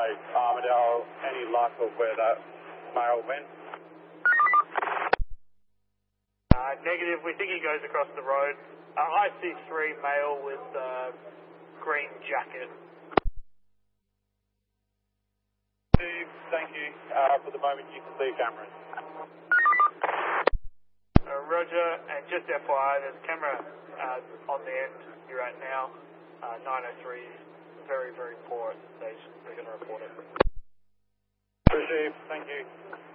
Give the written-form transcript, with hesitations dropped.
Lake Armadale. Any luck of where that male went? Negative. We think he goes across the road. IC3 male with green jacket. Thank you. For the moment, you can see cameras. Roger, and just FYI, there's a camera on the end you're at now. 903 is very, very poor at this stage. We're going to report it. Received. Thank you.